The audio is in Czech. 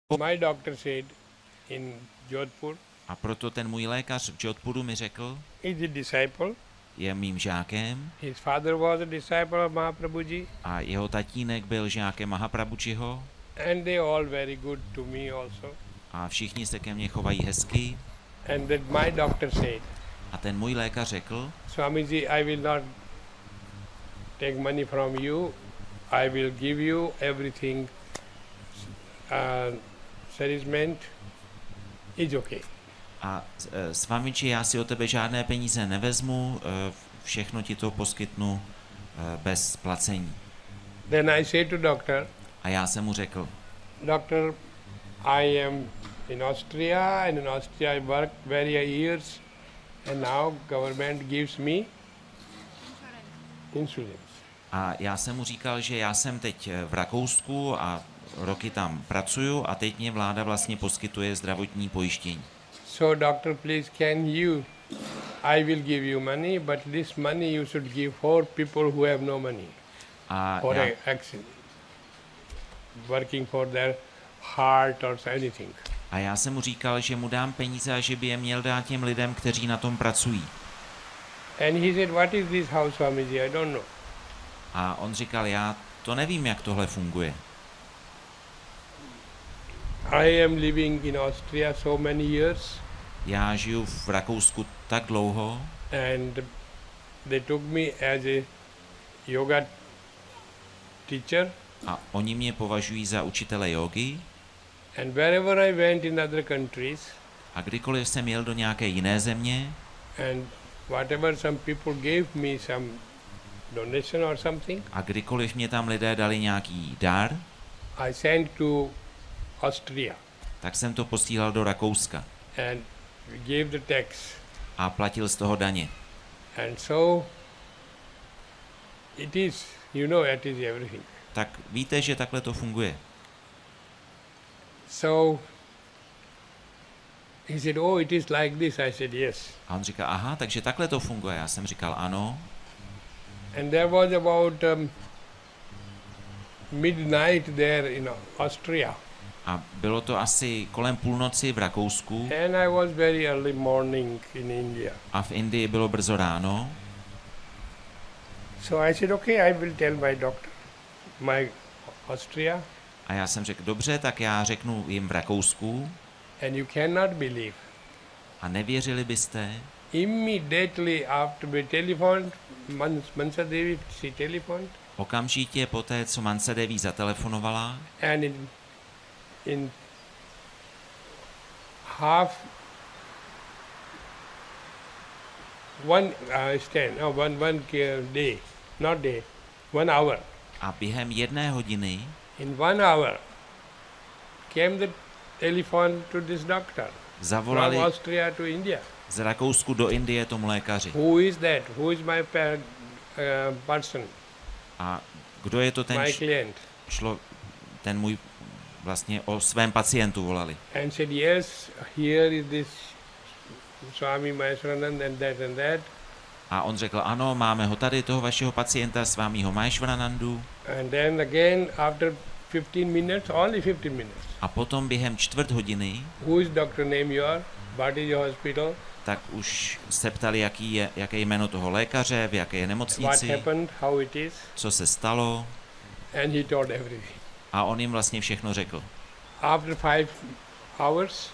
My doctor said in Jodhpur, A proto ten můj lékař v Jodhpuru mi řekl, he's a disciple. je mým žákem His father was a disciple of Mahaprabhuji, a jeho tatínek byl žákem Mahaprabhujiho and they all very good to me also. a všichni se ke mně chovají hezky. And that my doctor said, A ten můj lékař řekl, Swamiji, I will not take money from you. I will give you everything. Settlement is okay. a Swamiji, já si od tebe žádné peníze nevezmu, všechno ti to poskytnu bez placení. Then I said to doctor, A já jsem mu řekl, Doctor, I am in Austria, and in Austria I worked various years, and now government gives me insurance. a já jsem mu říkal, že já jsem teď v Rakousku a roky tam pracuju a teď mě vláda vlastně poskytuje zdravotní pojištění. So doctor, please can you, I will give you money, but this money you should give for people who have no money, A for já, action, working for their heart or anything. a já jsem mu říkal, že mu dám peníze a že by je měl dát těm lidem, kteří na tom pracují. And he said, what is this house, Swamiji? I don't know. A on říkal, já to nevím, jak tohle funguje. I am living in Austria so many years, Já žiju v Rakousku tak dlouho and they took me as a yoga teacher, a oni mě považují za učitele jógy and wherever I went in other countries, a kdykoliv jsem jel do nějaké jiné země and whatever some people gave me some donation or something, a kdykoliv mě tam lidé dali nějaký dar, I sent to Austria tak jsem to posílal do Rakouska and gave the tax. a platil z toho daně. And so it is, you know, it is everything. Tak víte, že takhle to funguje. So he said, oh, it is like this. I said, yes. A on říká, aha, takže takhle to funguje. Já jsem říkal, ano. And there was about midnight there in Austria. A bylo to asi kolem půlnoci v Rakousku And I was very early morning in India. a v Indii bylo brzo ráno. So I said, okay, I will tell my doctor, my Austria, A já jsem řekl, dobře, tak já řeknu jim v Rakousku. and you cannot believe. A nevěřili byste, Immediately after we telephoned, Mansa Devi, she telephoned, okamžitě poté, co Mansa Devi zatelefonovala, and in half one day, not day, 1 hour. a během 1 hodiny In 1 hour came the telephone to this doctor from zavolali Austria to India. z Rakousku do Indie tomu lékaři. Who is that? Who is my person, A kdo je to ten my client? ten můj vlastně o svém pacientu volali. And said, yes, here is this Swami Maheshwaranand and that. A on řekl, ano, máme ho tady, toho vašeho pacienta, svámího Maheshwaranandu. And then again, after 15 minutes, only 15 minutes, A potom během 1/4 hodiny, who is doctor name your, what is your hospital, tak už se ptali, jaké jméno toho lékaře, v jaké je what nemocnici, happened, how it is, co se stalo. and he told everything. A on jim vlastně všechno řekl. After 5 hours,